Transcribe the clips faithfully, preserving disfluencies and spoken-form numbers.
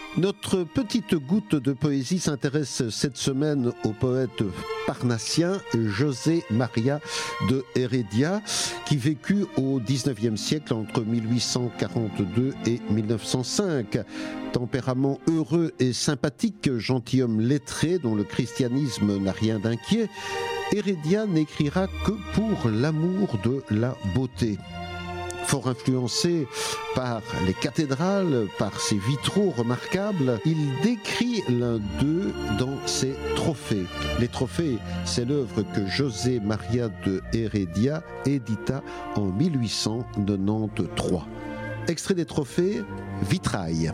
Notre petite goutte de poésie s'intéresse cette semaine au poète parnassien José María de Heredia, qui vécut au dix-neuvième siècle entre mille huit cent quarante-deux et mille neuf cent cinq. Tempérament heureux et sympathique, gentilhomme lettré dont le christianisme n'a rien d'inquiet, Heredia n'écrira que pour l'amour de la beauté. Fort influencé par les cathédrales, par ses vitraux remarquables, il décrit l'un d'eux dans ses trophées. Les trophées, c'est l'œuvre que José María de Heredia édita en mille huit cent quatre-vingt-treize. Extrait des trophées, Vitrail.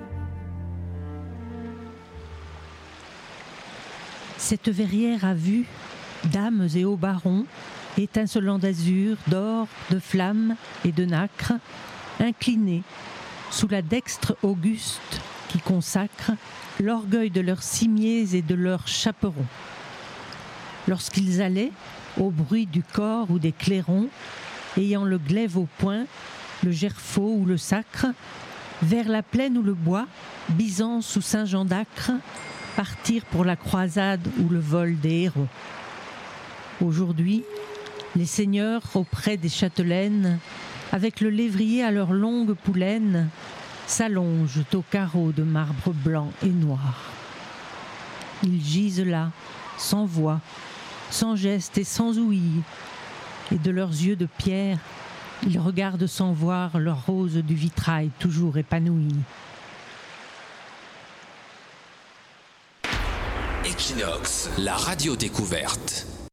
Cette verrière a vu, dames et hauts barons, étincelant d'azur, d'or, de flammes et de nacre, inclinés sous la dextre auguste qui consacre l'orgueil de leurs cimiers et de leurs chaperons. Lorsqu'ils allaient, au bruit du cor ou des clairons, ayant le glaive au poing, le gerfaut ou le sacre, vers la plaine ou le bois, Byzance ou Saint-Jean d'Acre, partir pour la croisade ou le vol des héros. Aujourd'hui, les seigneurs auprès des châtelaines, avec le lévrier à leurs longues poulaines, s'allongent aux carreaux de marbre blanc et noir. Ils gisent là, sans voix, sans geste et sans ouïe, et de leurs yeux de pierre, ils regardent sans voir leur rose du vitrail toujours épanouie. Equinox, la radio découverte.